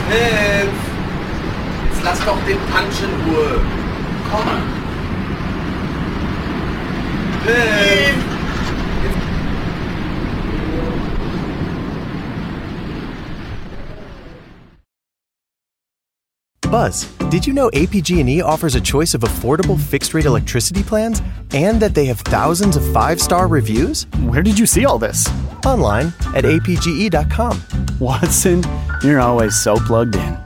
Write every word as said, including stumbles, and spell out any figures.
Hilf! Jetzt lass doch den Punch in Ruhe. Komm. Hilf! Buzz, did you know A P G and E offers a choice of affordable fixed-rate electricity plans and that they have thousands of five-star reviews? Where did you see all this? Online at A P G E dot com. Watson, you're always so plugged in.